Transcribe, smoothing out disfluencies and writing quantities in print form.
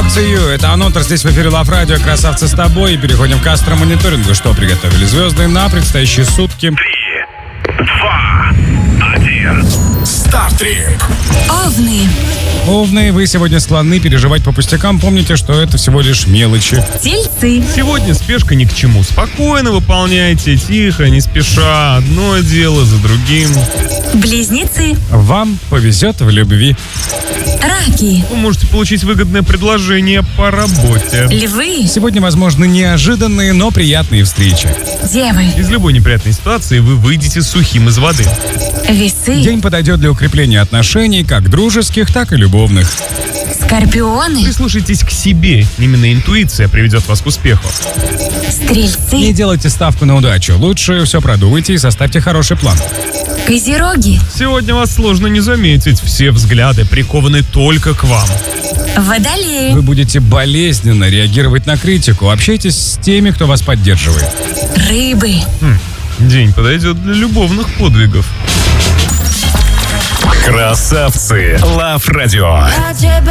See You. Это Анонтер, здесь в эфире Лав Радио, красавцы с тобой. И переходим к астромониторингу. Что приготовили звезды на предстоящие сутки? 3, 2, 1. Стартрип. Овны. Овны, вы сегодня склонны переживать по пустякам. Помните, что это всего лишь мелочи. Тельцы. Сегодня спешка ни к чему. Спокойно выполняйте, тихо, не спеша. Одно дело за другим. Близнецы. Вам повезет в любви. Раки. Вы можете получить выгодное предложение по работе. Львы. Сегодня возможны неожиданные, но приятные встречи. Девы. Из любой неприятной ситуации вы выйдете сухим из воды. Весы. День подойдет для укрепления отношений, как дружеских, так и любовных. Скорпионы. Прислушайтесь к себе. Именно интуиция приведет вас к успеху. Не Стрельцы. делайте ставку на удачу. Лучше все продумайте и составьте хороший план. Козероги. Сегодня вас сложно не заметить. Все взгляды прикованы только к вам. Водолеи. Вы будете болезненно реагировать на критику. Общайтесь с теми, кто вас поддерживает. Рыбы. День подойдет для любовных подвигов. Красавцы. Лав Радио.